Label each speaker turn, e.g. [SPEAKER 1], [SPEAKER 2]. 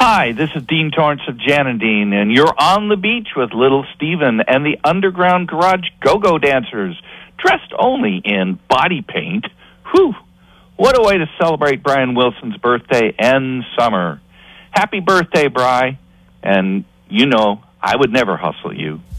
[SPEAKER 1] Hi, this is Dean Torrance of Jan and Dean, and you're on the beach with Little Steven and the Underground Garage Go-Go Dancers, dressed only in body paint. Whew! What a way to celebrate Brian Wilson's birthday and summer. Happy birthday, Bri. And you know, I would never hustle you.